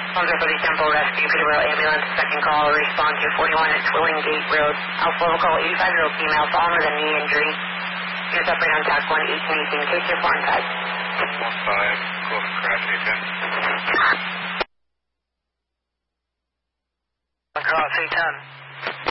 Center for the Temple Rescue, Peterborough Ambulance, second call, respond to 41 at Twilling Gate Road. Alpha Level call, 85-year-old female, fallen with a knee injury. You're suffering on TAC 1-1818, case your 4-5. 1-5, close crash, 810. Cross 810.